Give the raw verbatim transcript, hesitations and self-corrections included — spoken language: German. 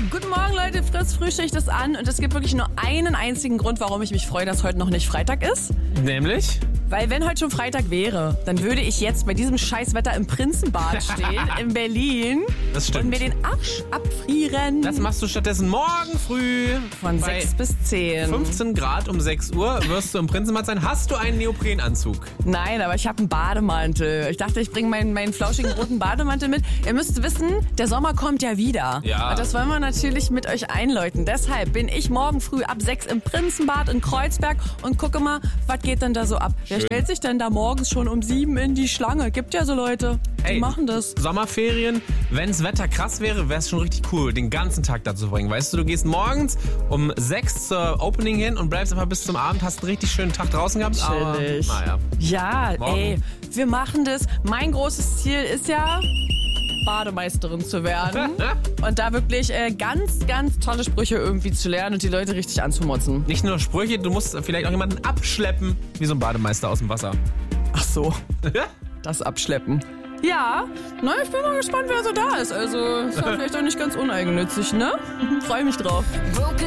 Guten Morgen, Leute. Fritz frühstückt es an. Und es gibt wirklich nur einen einzigen Grund, warum ich mich freue, dass heute noch nicht Freitag ist. Nämlich? Weil wenn heute schon Freitag wäre, dann würde ich jetzt bei diesem Scheißwetter im Prinzenbad stehen, in Berlin. Das stimmt. Und mir den Arsch abfrieren. Das machst du stattdessen morgen früh. Von bei sechs bis zehn. fünfzehn Grad um sechs Uhr wirst du im Prinzenbad sein. Hast du einen Neoprenanzug? Nein, aber ich habe einen Bademantel. Ich dachte, ich bringe meinen, meinen flauschigen roten Bademantel mit. Ihr müsst wissen, der Sommer kommt ja wieder. Ja. Und das wollen wir natürlich mit euch einläuten. Deshalb bin ich morgen früh ab sechs im Prinzenbad in Kreuzberg und gucke mal, was geht denn da so ab? Wer stellt sich denn da morgens schon um sieben in die Schlange? Gibt ja so Leute, die Hey, machen das. Sommerferien, wenn's Wetter krass wäre, wäre es schon richtig cool, den ganzen Tag da zu bringen. Weißt du, du gehst morgens um sechs zur Opening hin und bleibst einfach bis zum Abend, hast einen richtig schönen Tag draußen gehabt. Chillig. Aber, naja. Ja, Morgen. ey, wir machen das. Mein großes Ziel ist ja, Bademeisterin zu werden. Und da wirklich äh, ganz, ganz tolle Sprüche irgendwie zu lernen und die Leute richtig anzumotzen. Nicht nur Sprüche, du musst vielleicht auch jemanden abschleppen, wie so ein Bademeister aus dem Wasser. Ach so, das Abschleppen. Ja, na, ich bin mal gespannt, wer so da ist. Also, ist ja vielleicht auch nicht ganz uneigennützig, ne? Freue mich drauf.